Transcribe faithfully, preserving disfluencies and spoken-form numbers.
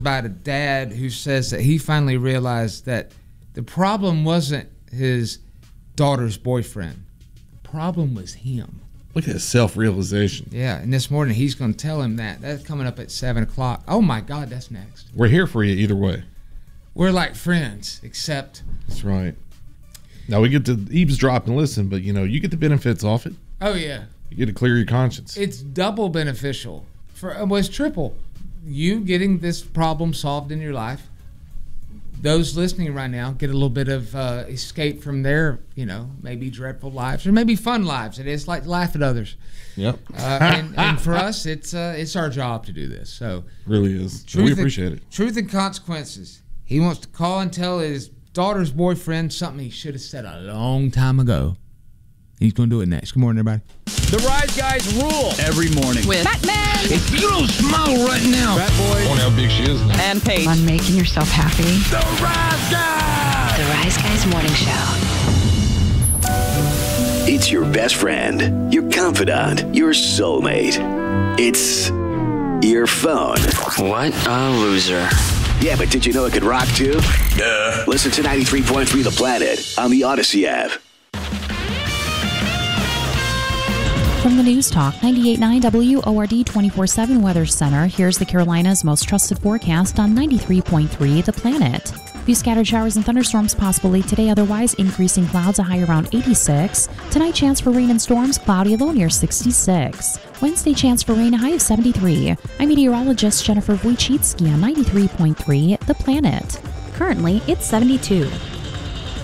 about a dad who says that he finally realized that the problem wasn't his daughter's boyfriend. The problem was him. Look at his self-realization. Yeah, and this morning he's going to tell him that. That's coming up at seven o'clock. Oh, my God, that's next. We're here for you either way. We're like friends, except... That's right. Now, we get to eavesdrop and listen, but, you know, you get the benefits off it. Oh, yeah. You get to clear your conscience. It's double beneficial. For Well, it's triple. You getting this problem solved in your life. Those listening right now get a little bit of uh, escape from their, you know, maybe dreadful lives or maybe fun lives. It is like laugh at others. Yep. Uh, and, and for us, it's uh, it's our job to do this. So really is. So we appreciate and, it. Truth and consequences. He wants to call and tell his daughter's boyfriend something he should have said a long time ago. He's going to do it next. Good morning, everybody. The Rise Guys rule every morning with Batman. If you don't smile right now, Fat Boy. I wonder how big she is now. And Paige. On making yourself happy. The Rise Guys. The Rise Guys Morning Show. It's your best friend, your confidant, your soulmate. It's your phone. What a loser. Yeah, but did you know it could rock too? Duh. Listen to ninety-three point three The Planet on the Odyssey app. From the News Talk ninety-eight point nine W O R D twenty-four seven Weather Center, here's the Carolinas' most trusted forecast on ninety-three point three The Planet. A few scattered showers and thunderstorms possible late today, otherwise increasing clouds, a high around eighty-six. Tonight, chance for rain and storms, cloudy, low near sixty-six. Wednesday, chance for rain, a high of seventy-three. I'm meteorologist Jennifer Wojcicki on ninety-three point three The Planet. Currently, it's seventy-two.